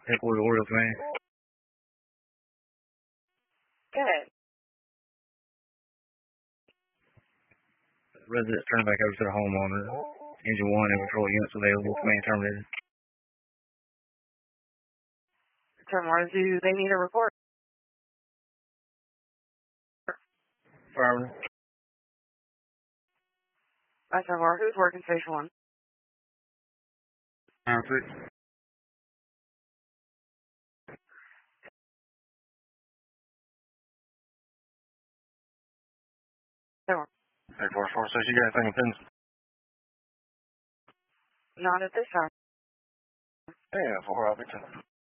Headquarters Orioles, man. Good. Residents turn back over to the homeowner. Engine 1 and patrol units available. Command terminated. Tomorrow, do they need a report? Affirmative. That's our who's working station 1? 9-6. No, Hey, 4-4, so you got anything in Pins? not at this time. Yeah, 4, I'll be 10.